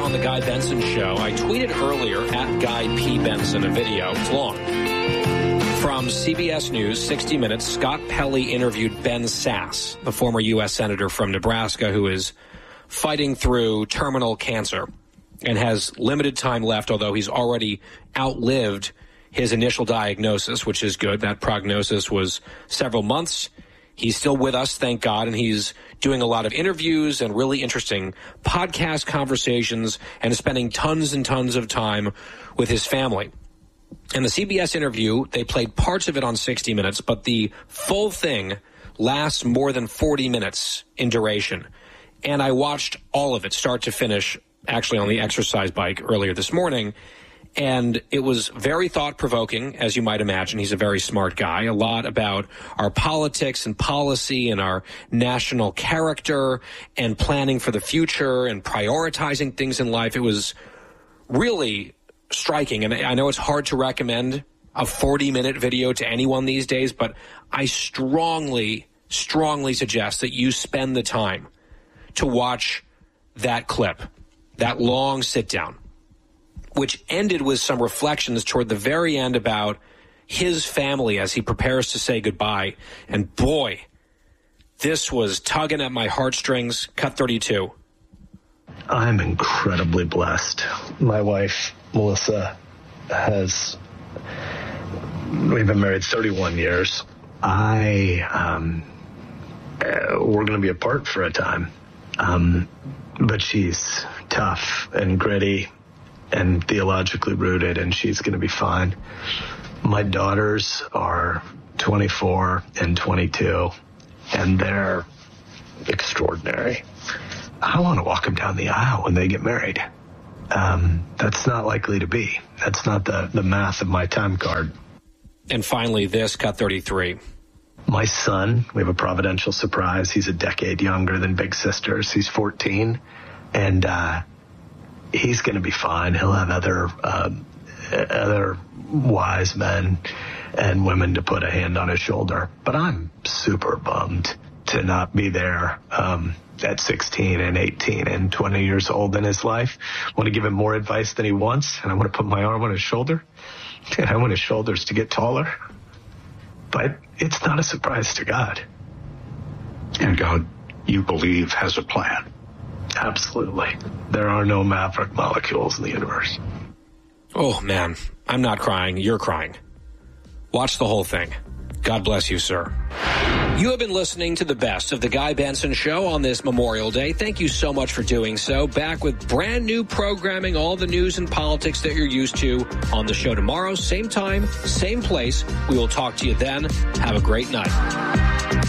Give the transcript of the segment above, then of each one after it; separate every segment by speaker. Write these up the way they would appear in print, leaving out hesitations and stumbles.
Speaker 1: on the Guy Benson Show. I tweeted earlier at Guy P. Benson a video. It's long. From CBS News, 60 Minutes, Scott Pelley interviewed Ben Sasse, the former U.S. Senator from Nebraska who is fighting through terminal cancer and has limited time left, although he's already outlived his initial diagnosis, which is good. That prognosis was several months. He's still with us, thank God, and he's doing a lot of interviews and really interesting podcast conversations and spending tons and tons of time with his family. In the CBS interview, they played parts of it on 60 Minutes, but the full thing lasts more than 40 minutes in duration. And I watched all of it, start to finish, actually on the exercise bike earlier this morning. And it was very thought-provoking, as you might imagine. He's a very smart guy. A lot about our politics and policy and our national character and planning for the future and prioritizing things in life. It was really striking. And I know it's hard to recommend a 40-minute video to anyone these days, but I strongly, strongly suggest that you spend the time to watch that clip, that long sit-down, which ended with some reflections toward the very end about his family as he prepares to say goodbye. And boy, this was tugging at my heartstrings. Cut 32.
Speaker 2: I'm incredibly blessed. My wife, Melissa, we've been married 31 years. We're going to be apart for a time. But she's tough and gritty and theologically rooted, and she's going to be fine. My daughters are 24 and 22, and they're extraordinary. I want to walk them down the aisle when they get married. That's not likely to be. That's not the math of my time card.
Speaker 1: And finally, this, cut 33.
Speaker 2: My son, we have a providential surprise. He's a decade younger than Big Sisters. He's 14, and he's going to be fine. He'll have other wise men and women to put a hand on his shoulder. But I'm super bummed to not be there at 16 and 18 and 20 years old in his life. I want to give him more advice than he wants, and I want to put my arm on his shoulder, and I want his shoulders to get taller. But it's not a surprise to God.
Speaker 3: And God, you believe, has a plan.
Speaker 2: Absolutely. There are no maverick molecules in the universe.
Speaker 1: Oh, man. I'm not crying. You're crying. Watch the whole thing. God bless you, sir. You have been listening to the best of the Guy Benson Show on this Memorial Day. Thank you so much for doing so. Back with brand new programming, all the news and politics that you're used to on the show tomorrow. Same time, same place. We will talk to you then. Have a great night.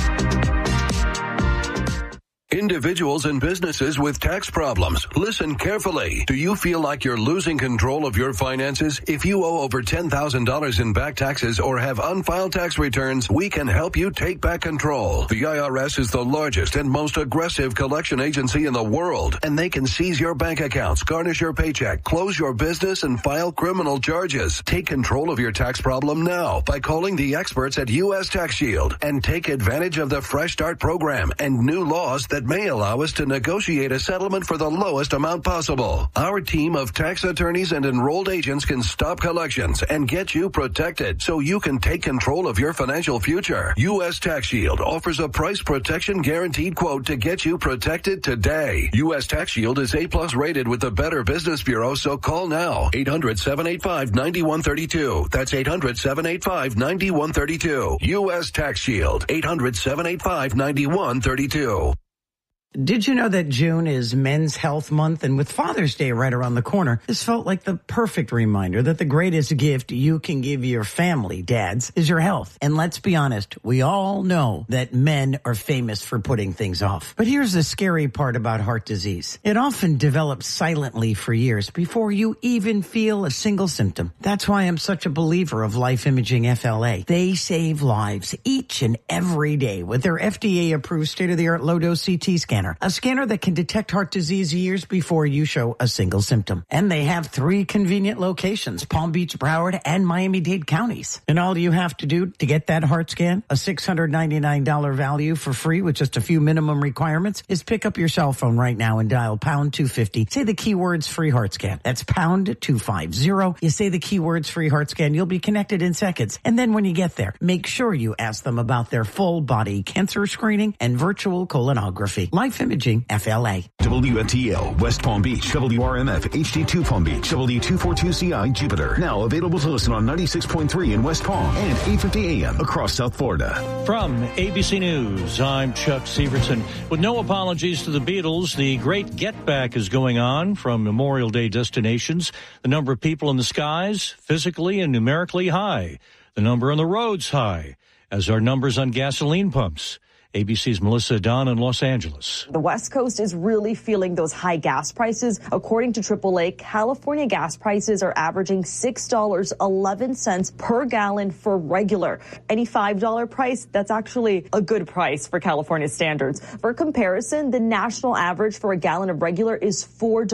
Speaker 4: Individuals and businesses with tax problems, listen carefully. Do you feel like you're losing control of your finances? If you owe over $10,000 in back taxes or have unfiled tax returns, we can help you take back control. The IRS is the largest and most aggressive collection agency in the world, and they can seize your bank accounts, garnish your paycheck, close your business, and file criminal charges. Take control of your tax problem now by calling the experts at U.S. Tax Shield and take advantage of the Fresh Start program and new laws that may allow us to negotiate a settlement for the lowest amount possible. Our team of tax attorneys and enrolled agents can stop collections and get you protected so you can take control of your financial future. U.S. Tax Shield offers a price protection guaranteed quote to get you protected today. U.S. Tax Shield is A+ rated with the Better Business Bureau, so call now. 800-785-9132. That's 800-785-9132. U.S. Tax Shield. 800-785-9132.
Speaker 5: Did you know that June is Men's Health Month? And with Father's Day right around the corner, this felt like the perfect reminder that the greatest gift you can give your family, dads, is your health. And let's be honest, we all know that men are famous for putting things off. But here's the scary part about heart disease. It often develops silently for years before you even feel a single symptom. That's why I'm such a believer of Life Imaging FLA. They save lives each and every day with their FDA-approved state-of-the-art low-dose CT scanner. Scanner, a scanner that can detect heart disease years before you show a single symptom. And they have 3 convenient locations, Palm Beach, Broward, and Miami-Dade counties. And all you have to do to get that heart scan, a $699 value for free with just a few minimum requirements, is pick up your cell phone right now and dial pound 250. Say the keywords free heart scan. That's pound 250. You say the keywords free heart scan. You'll be connected in seconds. And then when you get there, make sure you ask them about their full body cancer screening and virtual colonography. Life Imaging FLA.
Speaker 6: WFTL West Palm Beach, WRMF HD2 Palm Beach, W242CI Jupiter. Now available to listen on 96.3 in West Palm and 850 AM across South Florida.
Speaker 7: From ABC News, I'm Chuck Severson. With no apologies to the Beatles, the great Get Back is going on from Memorial Day destinations. The number of people in the skies, physically and numerically high. The number on the roads high, as are numbers on gasoline pumps. ABC's Melissa Don in Los Angeles.
Speaker 8: The West Coast is really feeling those high gas prices. According to AAA, California gas prices are averaging $6.11 per gallon for regular. Any $5 price, that's actually a good price for California standards. For comparison, the national average for a gallon of regular is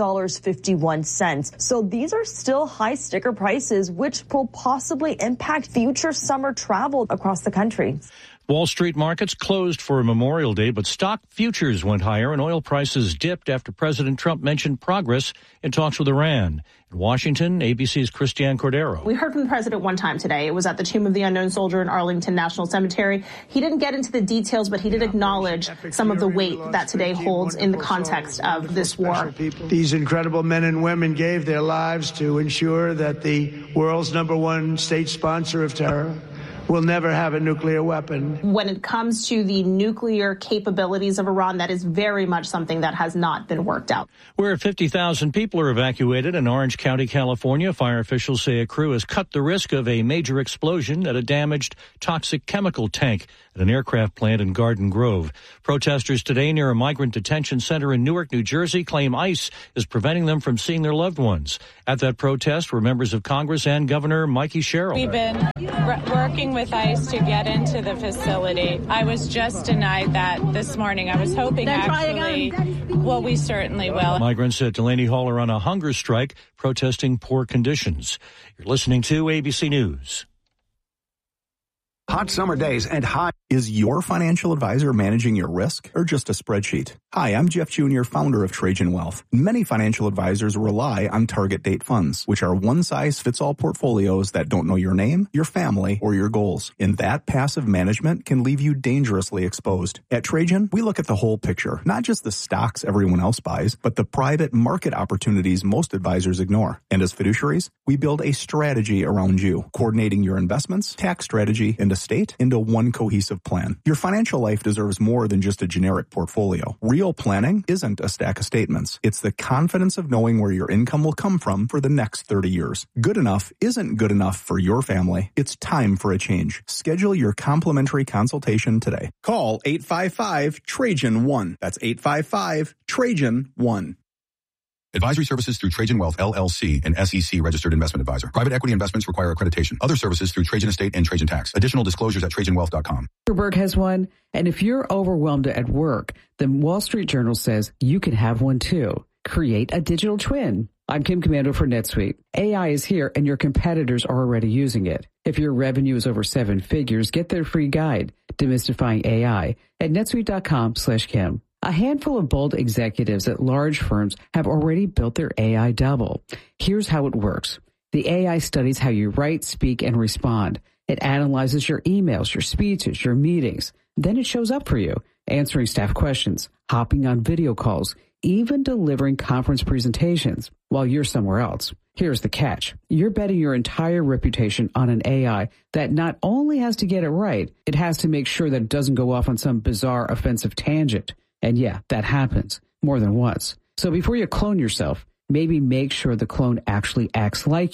Speaker 8: $4.51. So these are still high sticker prices, which will possibly impact future summer travel across the country.
Speaker 7: Wall Street markets closed for Memorial Day, but stock futures went higher and oil prices dipped after President Trump mentioned progress in talks with Iran. In Washington, ABC's Christiane Cordero.
Speaker 9: We heard from the president one time today. It was at the Tomb of the Unknown Soldier in Arlington National Cemetery. He didn't get into the details, but he did acknowledge some of the weight that today holds in the context of this war.
Speaker 10: These incredible men and women gave their lives to ensure that the world's #1 state sponsor of terror will never have a nuclear weapon.
Speaker 9: When it comes to the nuclear capabilities of Iran, that is very much something that has not been worked out.
Speaker 7: Where 50,000 people are evacuated in Orange County, California, fire officials say a crew has cut the risk of a major explosion at a damaged toxic chemical tank at an aircraft plant in Garden Grove. Protesters today near a migrant detention center in Newark, New Jersey, claim ICE is preventing them from seeing their loved ones. At that protest were members of Congress and Governor Mikey Sherrill.
Speaker 11: We've been working with ICE to get into the facility. I was just denied that this morning. I was hoping well, we certainly will.
Speaker 7: Migrants at Delaney Hall are on a hunger strike protesting poor conditions. You're listening to ABC News.
Speaker 12: Hot summer days and high. Is your financial advisor managing your risk or just a spreadsheet? Hi, I'm Jeff Jr., founder of Trajan Wealth. Many financial advisors rely on target date funds, which are one-size-fits-all portfolios that don't know your name, your family, or your goals. And that passive management can leave you dangerously exposed. At Trajan, we look at the whole picture, not just the stocks everyone else buys, but the private market opportunities most advisors ignore. And as fiduciaries, we build a strategy around you, coordinating your investments, tax strategy, and estate into one cohesive plan. Your financial life deserves more than just a generic portfolio. Real planning isn't a stack of statements. It's the confidence of knowing where your income will come from for the next 30 years. Good enough isn't good enough for your family. It's time for a change. Schedule your complimentary consultation today. Call 855-TRAJAN-1. That's 855-TRAJAN-1.
Speaker 13: Advisory services through Trajan Wealth, LLC, an SEC registered investment advisor. Private equity investments require accreditation. Other services through Trajan Estate and Trajan Tax. Additional disclosures at TrajanWealth.com.
Speaker 14: Zuckerberg has one, and if you're overwhelmed at work, the Wall Street Journal says you can have one too. Create a digital twin. I'm Kim Commando for NetSuite. AI is here, and your competitors are already using it. If your revenue is over 7 figures, get their free guide, Demystifying AI, at netsuite.com/Kim. A handful of bold executives at large firms have already built their AI double. Here's how it works. The AI studies how you write, speak, and respond. It analyzes your emails, your speeches, your meetings. Then it shows up for you, answering staff questions, hopping on video calls, even delivering conference presentations while you're somewhere else. Here's the catch. You're betting your entire reputation on an AI that not only has to get it right, it has to make sure that it doesn't go off on some bizarre offensive tangent. And yeah, that happens more than once. So before you clone yourself, maybe make sure the clone actually acts like you.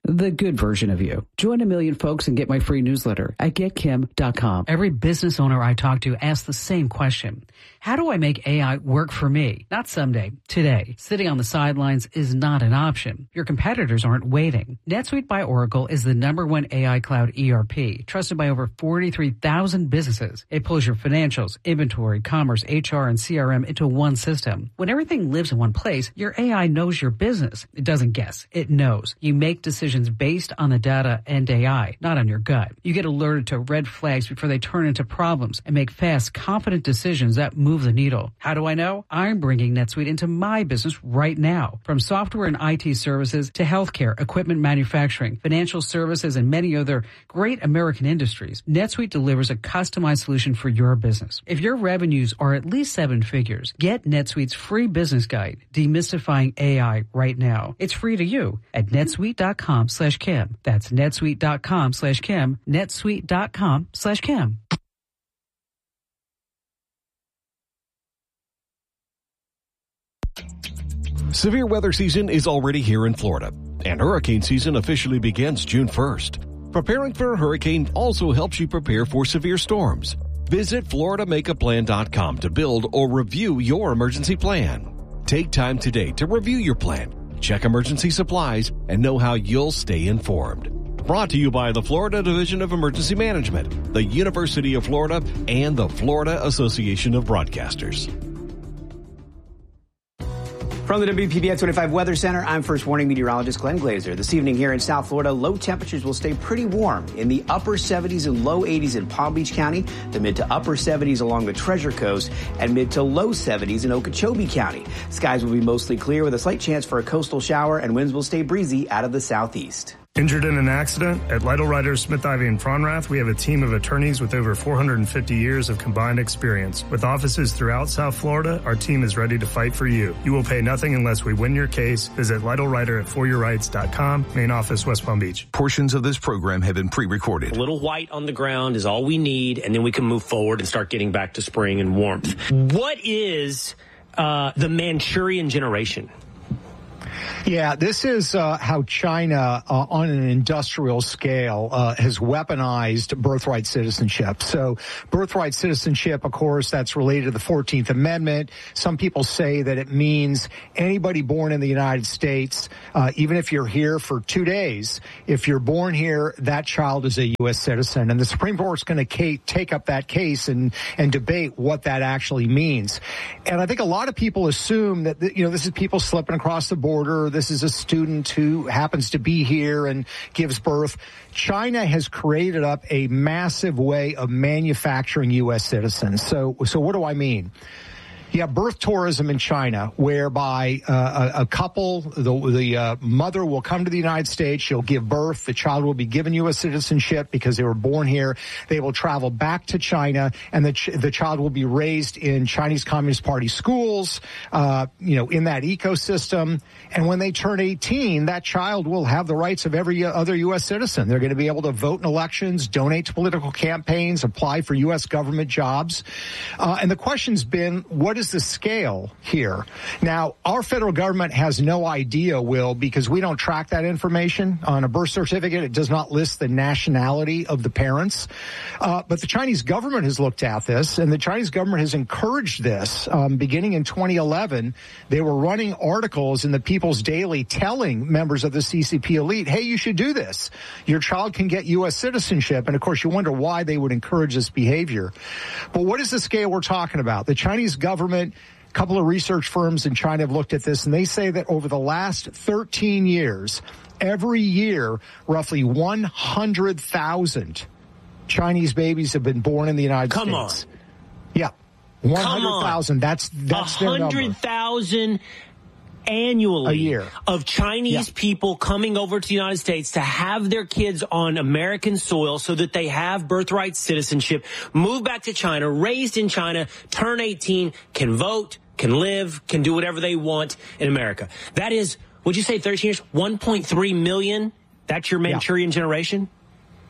Speaker 14: the good version of you. Join 1 million folks and get my free newsletter at getkim.com.
Speaker 15: Every business owner I talk to asks the same question. How do I make AI work for me? Not someday, today. Sitting on the sidelines is not an option. Your competitors aren't waiting. NetSuite by Oracle is the #1 AI cloud ERP, trusted by over 43,000 businesses. It pulls your financials, inventory, commerce, HR, and CRM into one system. When everything lives in one place, your AI knows your business. It doesn't guess. It knows. You make decisions based on the data and AI, not on your gut. You get alerted to red flags before they turn into problems and make fast, confident decisions that move the needle. How do I know? I'm bringing NetSuite into my business right now. From software and IT services to healthcare, equipment manufacturing, financial services, and many other great American industries, NetSuite delivers a customized solution for your business. If your revenues are at least 7 figures, get NetSuite's free business guide, Demystifying AI, right now. It's free to you at netsuite.com/Kim. That's netsuite.com/Kim, netsuite.com/Kim.
Speaker 16: Severe weather season is already here in Florida, and hurricane season officially begins June 1st. Preparing for a hurricane also helps you prepare for severe storms. Visit FloridaMakeAPlan.com to build or review your emergency plan. Take time today to review your plan, check emergency supplies, and know how you'll stay informed. Brought to you by the Florida Division of Emergency Management, the University of Florida, and the Florida Association of Broadcasters.
Speaker 17: From the WPBF 25 Weather Center, I'm First Warning Meteorologist Glenn Glazer. This evening here in South Florida, low temperatures will stay pretty warm in the upper 70s and low 80s in Palm Beach County, the mid to upper 70s along the Treasure Coast, and mid to low 70s in Okeechobee County. Skies will be mostly clear with a slight chance for a coastal shower, and winds will stay breezy out of the southeast.
Speaker 18: Injured in an accident? At Lytle Writers, Smith, Ivy, and Fronrath, we have a team of attorneys with over 450 years of combined experience. With offices throughout South Florida, our team is ready to fight for you. You will pay nothing unless we win your case. Visit LytleWriter at foryourrights.com, main office, West Palm Beach.
Speaker 6: Portions of this program have been pre-recorded.
Speaker 19: A little white on the ground is all we need, and then we can move forward and start getting back to spring and warmth. What is the Manchurian generation?
Speaker 20: Yeah, this is how China, on an industrial scale, has weaponized birthright citizenship. So birthright citizenship, of course, that's related to the 14th Amendment. Some people say that it means anybody born in the United States, even if you're here for 2 days, if you're born here, that child is a U.S. citizen. And the Supreme Court's going to take up that case and debate what that actually means. And I think a lot of people assume that, this is people slipping across the border. This is a student who happens to be here and gives birth. China has created up a massive way of manufacturing U.S. citizens. So what do I mean? You have birth tourism in China, whereby a couple, the mother will come to the United States, she'll give birth, the child will be given U.S. citizenship because they were born here. They will travel back to China, and the child will be raised in Chinese Communist Party schools, in that ecosystem. And when they turn 18, that child will have the rights of every other U.S. citizen. They're going to be able to vote in elections, donate to political campaigns, apply for U.S. government jobs. And the question's been, what is the scale here? Now, our federal government has no idea, Will, because we don't track that information. On a birth certificate, it does not list the nationality of the parents. But the Chinese government has looked at this, and the Chinese government has encouraged this. Beginning in 2011, they were running articles in the People's Daily telling members of the CCP elite, hey, you should do this. Your child can get U.S. citizenship. And, of course, you wonder why they would encourage this behavior. But what is the scale we're talking about? The Chinese government, a couple of research firms in China have looked at this, and they say that over the last 13 years, every year, roughly 100,000 Chinese babies have been born in the United States. Come on. Yeah. 100,000. That's their number.
Speaker 19: 100,000 annually
Speaker 20: a year
Speaker 19: of Chinese people coming over to the United States to have their kids on American soil so that they have birthright citizenship, move back to China, raised in China, turn 18, can vote, can live, can do whatever they want in America. That is, would you say 13 years, 1.3 million? That's your Manchurian generation?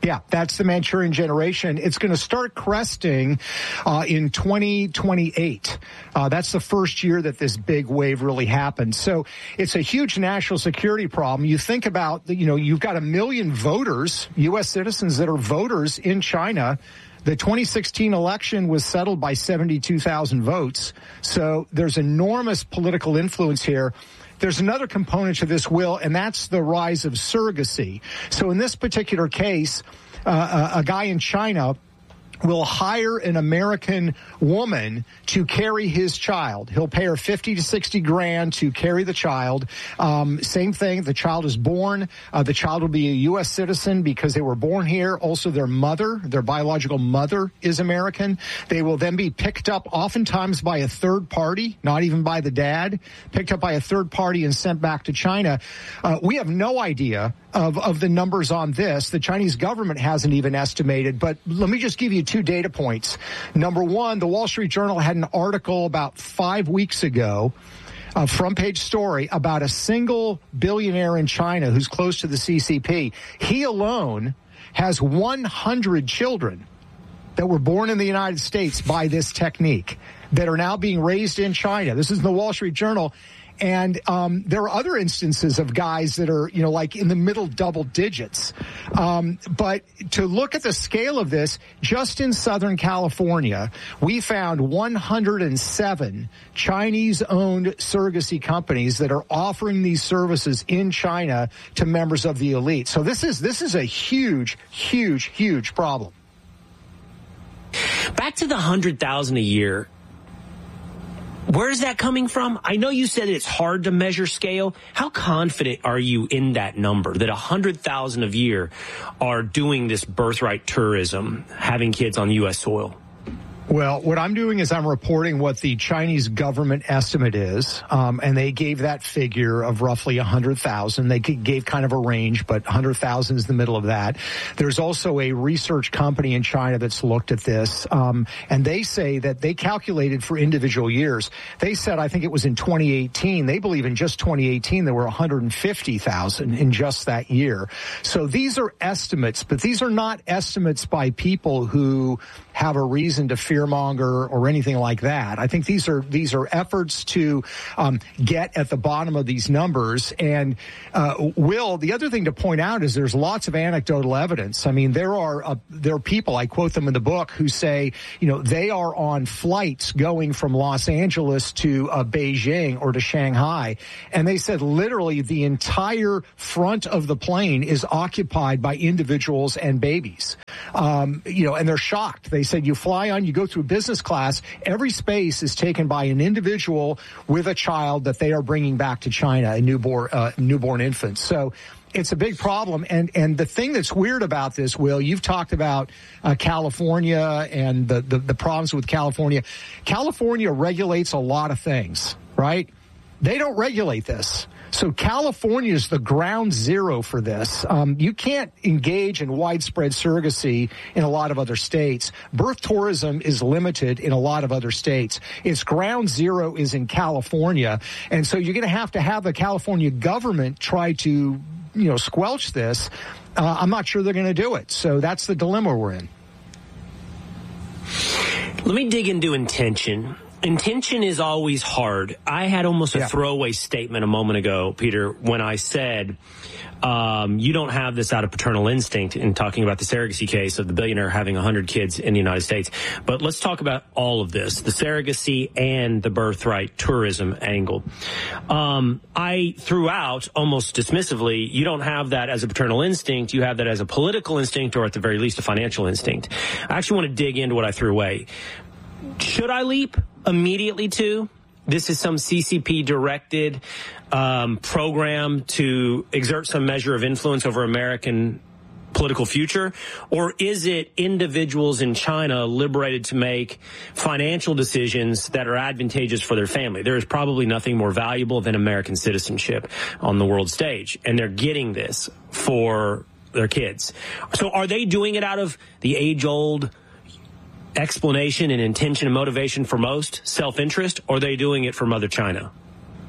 Speaker 20: Yeah, that's the Manchurian generation. It's going to start cresting in 2028. That's the first year that this big wave really happened. So it's a huge national security problem. You think about, you've got 1 million voters, U.S. citizens that are voters in China. The 2016 election was settled by 72,000 votes. So there's enormous political influence here. There's another component to this, Will, and that's the rise of surrogacy. So in this particular case, a guy in China will hire an American woman to carry his child. He'll pay her 50 to 60 grand to carry the child. Same thing. The child is born. The child will be a U.S. citizen because they were born here. Also, their mother, their biological mother, is American. They will then be picked up oftentimes by a third party, not even by the dad, picked up by a third party and sent back to China. We have no idea of the numbers on this. The Chinese government hasn't even estimated, but let me just give you 2 data points. Number one, the Wall Street Journal had an article about 5 weeks ago, a front page story about a single billionaire in China who's close to the CCP. He alone has 100 children that were born in the United States by this technique that are now being raised in China. This is in the Wall Street Journal. And there are other instances of guys that are, like in the middle double digits. But to look at the scale of this, just in Southern California, we found 107 Chinese-owned surrogacy companies that are offering these services in China to members of the elite. So this is a huge, huge, huge problem.
Speaker 19: Back to the 100,000 a year. Where is that coming from? I know you said it's hard to measure scale. How confident are you in that number, that 100,000 a year are doing this birthright tourism, having kids on U.S. soil?
Speaker 20: Well, what I'm doing is I'm reporting what the Chinese government estimate is, and they gave that figure of roughly 100,000. They gave kind of a range, but 100,000 is the middle of that. There's also a research company in China that's looked at this, and they say that they calculated for individual years. They said, I think it was in 2018, they believe in just 2018 there were 150,000 in just that year. So these are estimates, but these are not estimates by people who have a reason to fearmonger or anything like that. I think these are efforts to get at the bottom of these numbers. And Will, the other thing to point out is there's lots of anecdotal evidence. I mean, there are people, I quote them in the book, who say, they are on flights going from Los Angeles to Beijing or to Shanghai, and they said literally the entire front of the plane is occupied by individuals and babies. And they're shocked. They said you go through business class, every space is taken by an individual with a child that they are bringing back to China, a newborn infant. So it's a big problem. And the thing that's weird about this, Will, you've talked about California and the problems with California. California regulates a lot of things, right? They don't regulate this. So California is the ground zero for this. You can't engage in widespread surrogacy in a lot of other states. Birth tourism is limited in a lot of other states. Its ground zero is in California. And so you're going to have the California government try to, squelch this. I'm not sure they're going to do it. So that's the dilemma we're in.
Speaker 19: Let me dig into intention. Intention is always hard. I had almost a throwaway statement a moment ago, Peter, when I said you don't have this out of paternal instinct in talking about the surrogacy case of the billionaire having 100 kids in the United States. But let's talk about all of this, the surrogacy and the birthright tourism angle. I threw out almost dismissively, you don't have that as a paternal instinct. You have that as a political instinct, or at the very least a financial instinct. I actually want to dig into what I threw away. Should I leap immediately to this is some CCP-directed program to exert some measure of influence over American political future? Or is it individuals in China liberated to make financial decisions that are advantageous for their family? There is probably nothing more valuable than American citizenship on the world stage, and they're getting this for their kids. So are they doing it out of the age-old explanation and intention and motivation for most, self-interest, or are they doing it for Mother China?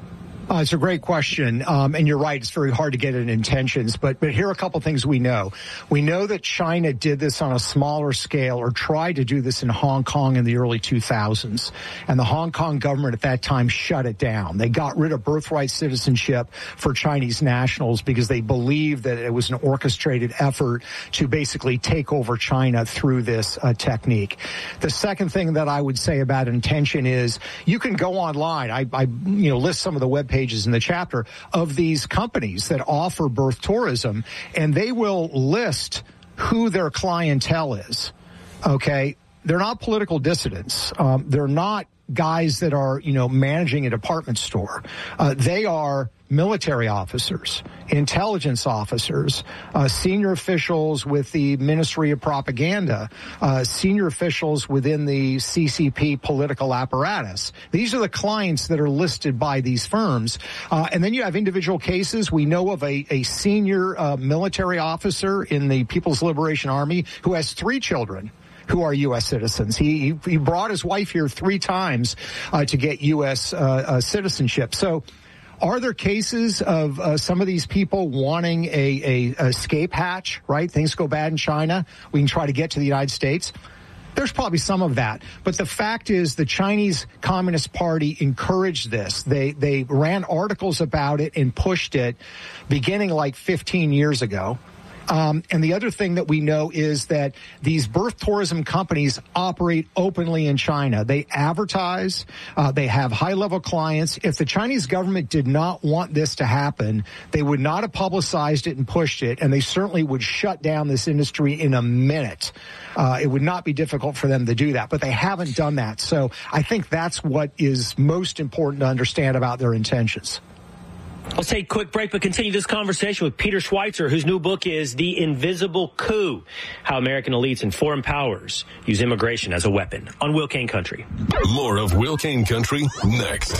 Speaker 20: It's a great question, and you're right. It's very hard to get at intentions, but here are a couple things we know. We know that China did this on a smaller scale, or tried to do this in Hong Kong in the early 2000s, and the Hong Kong government at that time shut it down. They got rid of birthright citizenship for Chinese nationals because they believed that it was an orchestrated effort to basically take over China through this technique. The second thing that I would say about intention is you can go online. I list some of the web pages in the chapter of these companies that offer birth tourism, and they will list who their clientele is. Okay, they're not political dissidents. They're not guys that are managing a department store. They are military officers, intelligence officers, senior officials with the Ministry of Propaganda, senior officials within the CCP political apparatus. These are the clients that are listed by these firms. And then you have individual cases. We know of a senior military officer in the People's Liberation Army who has 3 children who are U.S. citizens. He brought his wife here 3 times to get U.S. citizenship. So are there cases of some of these people wanting a escape hatch, right? Things go bad in China. We can try to get to the United States. There's probably some of that. But the fact is the Chinese Communist Party encouraged this. They ran articles about it and pushed it beginning like 15 years ago. And the other thing that we know is that these birth tourism companies operate openly in China. They advertise. They have high-level clients. If the Chinese government did not want this to happen, they would not have publicized it and pushed it, and they certainly would shut down this industry in a minute. It would not be difficult for them to do that, but they haven't done that. So I think that's what is most important to understand about their intentions.
Speaker 19: Let's take a quick break, but continue this conversation with Peter Schweitzer, whose new book is The Invisible Coup, How American Elites and Foreign Powers Use Immigration as a Weapon, on Will Cain Country.
Speaker 21: More of Will Cain Country next.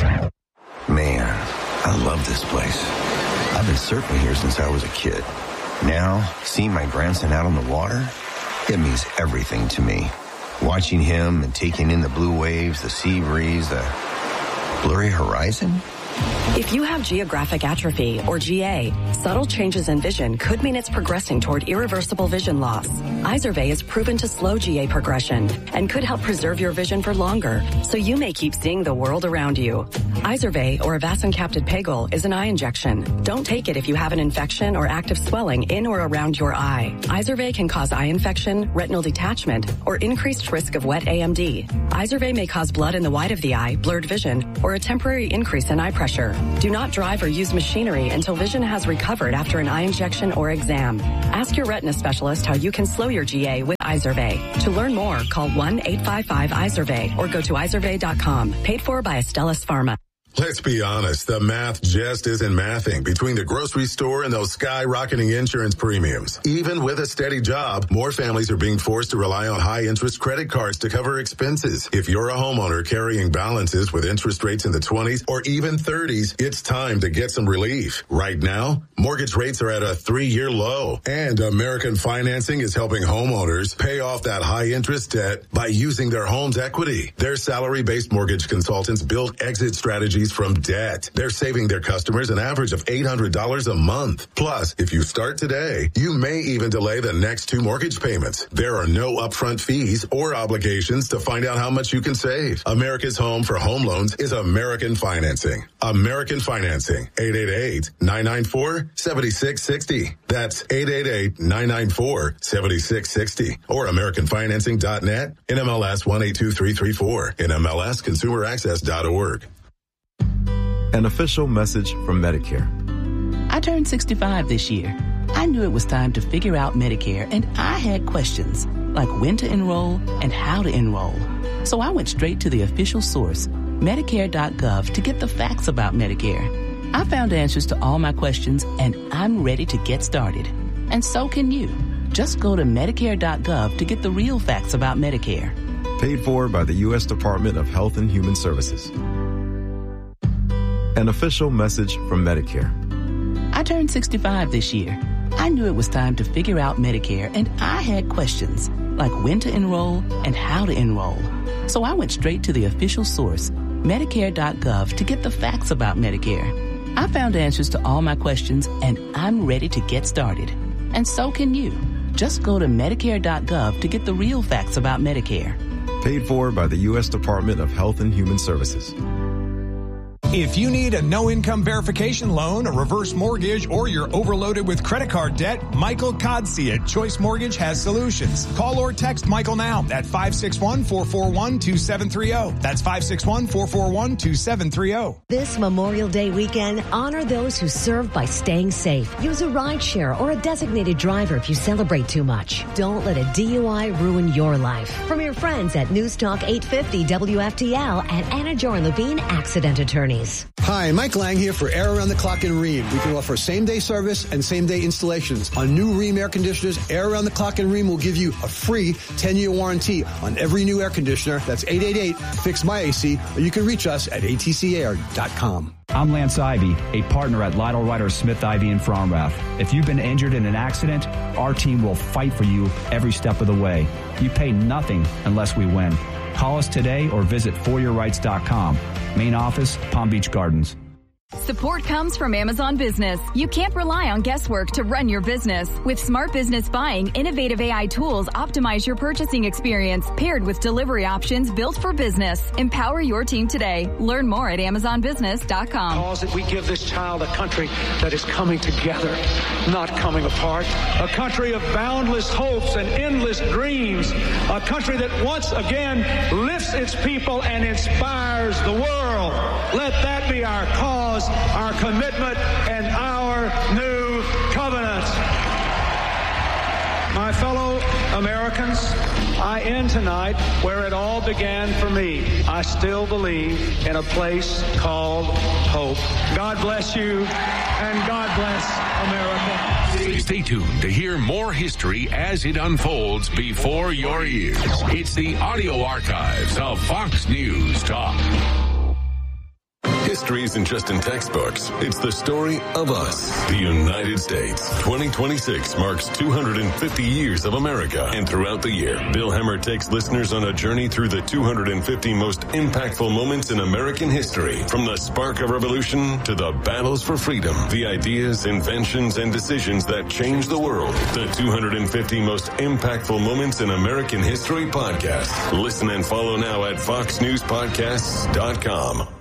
Speaker 22: Man, I love this place. I've been surfing here since I was a kid. Now, seeing my grandson out on the water, it means everything to me. Watching him and taking in the blue waves, the sea breeze, the blurry horizon.
Speaker 23: If you have geographic atrophy, or GA, subtle changes in vision could mean it's progressing toward irreversible vision loss. Izervay is proven to slow GA progression and could help preserve your vision for longer, so you may keep seeing the world around you. Izervay, or avacincaptad pegol, is an eye injection. Don't take it if you have an infection or active swelling in or around your eye. Izervay can cause eye infection, retinal detachment, or increased risk of wet AMD. Izervay may cause blood in the white of the eye, blurred vision, or a temporary increase in eye pressure. Do not drive or use machinery until vision has recovered after an eye injection or exam. Ask your retina specialist how you can slow your GA with Izervay. To learn more, call 1-855-IZERVAY or go to izervay.com. Paid for by Astellas Pharma.
Speaker 21: Let's be honest, the math just isn't mathing between the grocery store and those skyrocketing insurance premiums. Even with a steady job, more families are being forced to rely on high-interest credit cards to cover expenses. If you're a homeowner carrying balances with interest rates in the 20s or even 30s, it's time to get some relief. Right now, mortgage rates are at a 3-year low, and American Financing is helping homeowners pay off that high-interest debt by using their home's equity. Their salary-based mortgage consultants build exit strategies from debt. They're saving their customers an average of $800 a month. Plus, if you start today, you may even delay the next 2 mortgage payments. There are no upfront fees or obligations to find out how much you can save. America's home for home loans is American Financing. American Financing, 888-994-7660. That's 888-994-7660. Or AmericanFinancing.net, NMLS 182334, NMLSConsumerAccess.org.
Speaker 24: An official message from Medicare.
Speaker 25: I turned 65 this year. I knew it was time to figure out Medicare, and I had questions, like when to enroll and how to enroll. So I went straight to the official source, Medicare.gov, to get the facts about Medicare. I found answers to all my questions, and I'm ready to get started. And so can you. Just go to Medicare.gov to get the real facts about Medicare.
Speaker 24: Paid for by the U.S. Department of Health and Human Services. An official message from Medicare.
Speaker 25: I turned 65 this year. I knew it was time to figure out Medicare, and I had questions, like when to enroll and how to enroll. So I went straight to the official source, Medicare.gov, to get the facts about Medicare. I found answers to all my questions, and I'm ready to get started. And so can you. Just go to Medicare.gov to get the real facts about Medicare.
Speaker 24: Paid for by the U.S. Department of Health and Human Services.
Speaker 1: If you need a no-income verification loan, a reverse mortgage, or you're overloaded with credit card debt, Michael Codsey at Choice Mortgage has solutions. Call or text Michael now at 561-441-2730. That's 561-441-2730.
Speaker 2: This Memorial Day weekend, honor those who serve by staying safe. Use a rideshare or a designated driver if you celebrate too much. Don't let a DUI ruin your life. From your friends at News Talk 850 WFTL and Anna Joran Levine, accident attorneys.
Speaker 3: Hi, Mike Lang here for Air Around the Clock in Rheem. We can offer same-day service and same-day installations. On new Rheem air conditioners, Air Around the Clock in Rheem will give you a free 10-year warranty on every new air conditioner. That's 888-FIX-MY-AC, or you can reach us at atcair.com.
Speaker 4: I'm Lance Ivy, a partner at Lytle Ryder Smith Ivy in Fromrath. If you've been injured in an accident, our team will fight for you every step of the way. You pay nothing unless we win. Call us today or visit foryourrights.com. Main office, Palm Beach Gardens.
Speaker 5: Support comes from Amazon Business. You can't rely on guesswork to run your business. With Smart Business Buying, innovative AI tools optimize your purchasing experience, paired with delivery options built for business. Empower your team today. Learn more at AmazonBusiness.com.
Speaker 26: Cause that we give this child a country that is coming together, not coming apart. A country of boundless hopes and endless dreams. A country that once again lifts its people and inspires the world. Let that be our cause, our commitment, and our new covenant. My fellow Americans, I end tonight where it all began for me. I still believe in a place called hope. God bless you, and God bless America.
Speaker 27: Stay tuned to hear more history as it unfolds before your ears. It's the audio archives of Fox News Talk.
Speaker 21: History isn't just in textbooks. It's the story of us, the United States. 2026 marks 250 years of America. And throughout the year, Bill Hemmer takes listeners on a journey through the 250 most impactful moments in American history. From the spark of revolution to the battles for freedom, the ideas, inventions, and decisions that changed the world. The 250 most impactful moments in American history podcast. Listen and follow now at foxnewspodcasts.com.